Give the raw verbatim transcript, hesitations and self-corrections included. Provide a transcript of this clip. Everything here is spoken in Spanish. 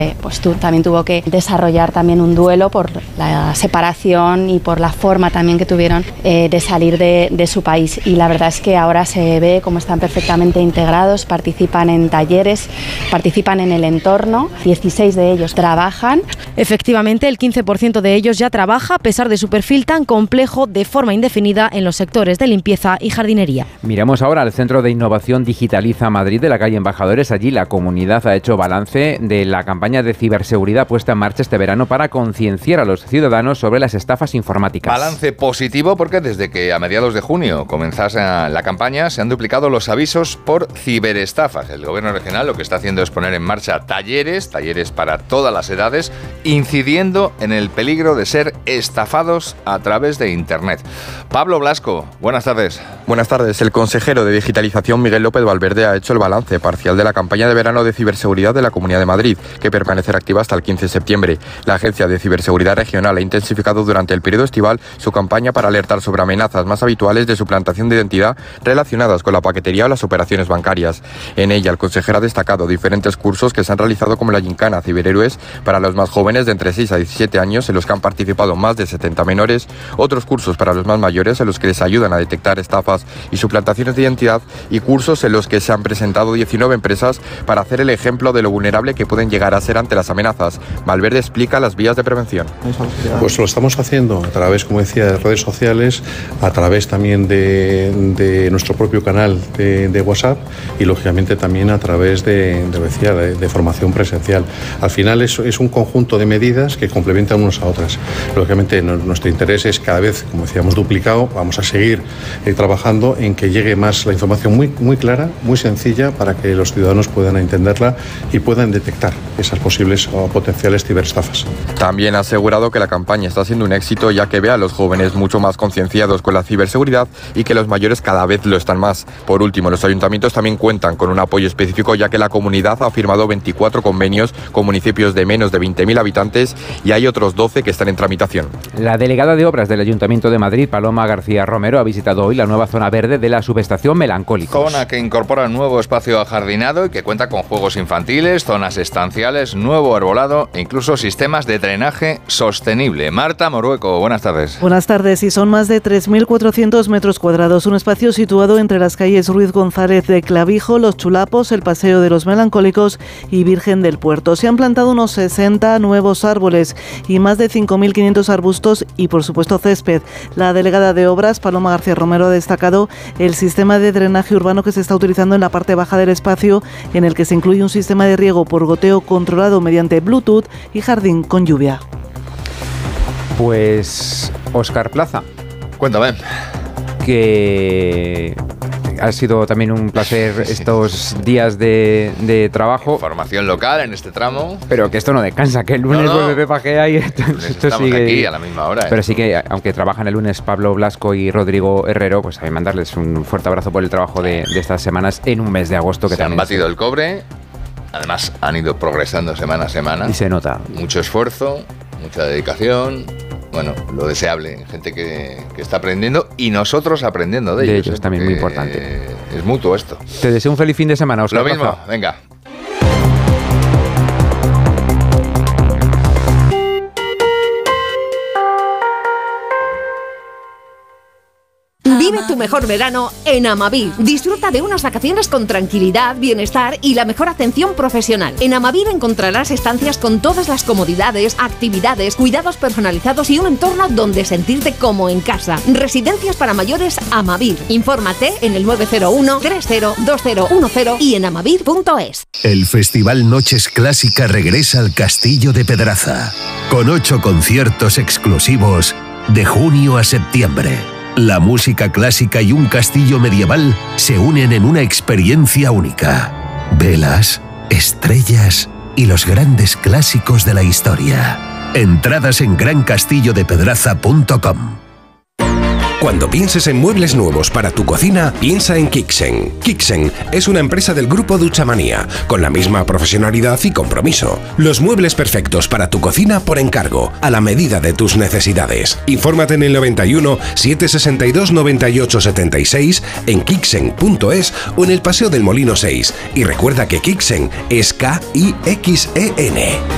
pues tú, también tuvo que desarrollar también un duelo por la separación y por la forma también que tuvieron eh, de salir de, de su país. Y la verdad es que ahora se ve cómo están perfectamente integrados, participan en talleres, participan en el entorno, dieciséis de ellos trabajan. Efectivamente, el quince por ciento de ellos ya trabaja, a pesar de su perfil tan complejo, de forma indefinida en los sectores de limpieza y jardinería. Miramos ahora al Centro de Innovación Digitaliza Madrid de la calle Embajadores. Allí la comunidad ha hecho balance de la campaña de ciberseguridad puesta en marcha este verano para concienciar a los ciudadanos sobre las estafas informáticas. Balance positivo porque desde que a mediados de junio comenzase la campaña se han duplicado los avisos por ciberestafas. El gobierno regional lo que está haciendo es poner en marcha talleres, talleres para todas las edades, incidiendo en el peligro de ser estafados a través de Internet. Pablo Blasco, buenas tardes. Buenas tardes. El consejero de Digitalización, Miguel López Valverde, ha hecho el balance parcial de la campaña de verano de ciberseguridad de la Comunidad de Madrid, que permanecerá activa hasta el quince de septiembre. La Agencia de Ciberseguridad Regional ha intensificado durante el periodo estival su campaña para alertar sobre amenazas más habituales de suplantación de identidad relacionadas con la paquetería o las operaciones bancarias. En ella, el consejero ha destacado diferentes cursos que se han realizado, como la Gincana Ciberhéroes para los más jóvenes de entre seis a diecisiete años, en los que han participado más de setenta menores, otros cursos para los más mayores en los que les ayudan a detectar estafas y suplantaciones de identidad, y cursos en los que se han presentado diecinueve empresas para hacer el ejemplo de lo vulnerable que pueden llegar a ser ante las amenazas. Valverde explica las vías de prevención. Pues lo estamos haciendo a través, como decía, de redes sociales, a través también de, de nuestro propio canal de, de WhatsApp y lógicamente también a través de, de, decía, de, de formación presencial. Al final es, es un conjunto de medidas que complementan unas a otras. Lógicamente no, nuestro interés es cada vez, como decíamos, duplicado. Vamos a seguir eh, trabajando en que llegue más la información muy, muy clara, muy sencilla, para que los ciudadanos puedan entenderla y puedan detectar esas posibles o potenciales ciberestafas. También ha asegurado que la campaña está siendo un éxito, ya que ve a los jóvenes mucho más concienciados con la ciberseguridad y que los mayores cada vez lo están más. Por último, los ayuntamientos también cuentan con un apoyo específico, ya que la comunidad ha firmado veinticuatro convenios con municipios de menos de veinte mil habitantes y hay otros doce que están en tramitación. La delegada de Obras del Ayuntamiento de Madrid, Paloma García Romero, ha visitado hoy la nueva zona verde de la subestación Melancólicos. Zona que incorpora un nuevo espacio ajardinado y que cuenta con juegos infantiles, zonas estanciales, nuevo arbolado e incluso sistemas de drenaje sostenible. Marta Morueco, buenas tardes. Buenas tardes. Y son más de tres mil cuatrocientos metros cuadrados, un espacio situado entre las calles Ruiz González de Clavijo, Los Chulapos, el Paseo de los Melancólicos y Virgen del Puerto. Se han plantado unos sesenta nuevos árboles y más de cinco mil quinientos arbustos y, por supuesto, césped. La delegada de Obras, Paloma García Romero, ha destacado el sistema de drenaje urbano que se está utilizando en la parte baja del espacio, en el que se incluye un sistema de riego por goteo controlado mediante Bluetooth y jardín con lluvia. Pues Óscar Plaza. Cuéntame. Que ha sido también un placer estos días de, de trabajo. Formación local en este tramo. Pero que esto no descansa, que el lunes no, no. vuelve Pepa Gea y esto, esto estamos sigue aquí a la misma hora. ¿eh? Pero sí que, aunque trabajan el lunes Pablo Blasco y Rodrigo Herrero, pues a mí mandarles un fuerte abrazo por el trabajo de, de estas semanas en un mes de agosto. Que Se han batido es... el cobre. Además han ido progresando semana a semana. Y se nota. Mucho esfuerzo, mucha dedicación. Bueno, lo deseable, gente que, que está aprendiendo y nosotros aprendiendo de, de ellos. ellos ¿eh? también, Porque muy importante. Es mutuo esto. Te deseo un feliz fin de semana, Óscar Lo mismo, Plaza. venga. Vive tu mejor verano en Amavir. Disfruta de unas vacaciones con tranquilidad, bienestar y la mejor atención profesional. En Amavir encontrarás estancias con todas las comodidades, actividades, cuidados personalizados y un entorno donde sentirte como en casa. Residencias para mayores Amavir. Infórmate en el nueve cero uno, tres cero, dos cero uno cero y en amavir punto es. El Festival Noches Clásica regresa al Castillo de Pedraza, con ocho conciertos exclusivos de junio a septiembre. La música clásica y un castillo medieval se unen en una experiencia única. Velas, estrellas y los grandes clásicos de la historia. Entradas en gran castillo de pedraza punto com. Cuando pienses en muebles nuevos para tu cocina, piensa en Kixen. Kixen es una empresa del grupo Duchamanía, con la misma profesionalidad y compromiso. Los muebles perfectos para tu cocina por encargo, a la medida de tus necesidades. Infórmate en el noventa y uno, setecientos sesenta y dos, noventa y ocho setenta y seis, en kixen punto es o en el Paseo del Molino seis. Y recuerda que Kixen es K I X E N.